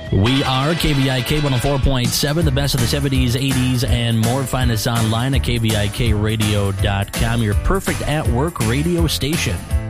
We are KVIK 104.7, the best of the 70s, 80s, and more. Find us online at kvikradio.com, your perfect at-work radio station.